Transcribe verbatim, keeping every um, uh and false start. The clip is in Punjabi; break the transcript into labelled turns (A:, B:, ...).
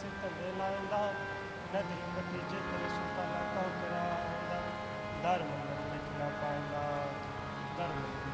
A: ਪਾਸੇ ਧੰਦੇ ਲਾਉਂਦਾ, ਨਦਰੀ ਪੱਟੀ ਜੇ ਤੇਰੇ ਸੁੱਤਾ ਨਾ ਕਹੋ ਕਰਾਉਂਦਾ, ਦਰ ਮੰਨਣ ਵਿੱਚ ਨਾ ਪਾਉਂਦਾ, ਦਰ ਮੰਨਣ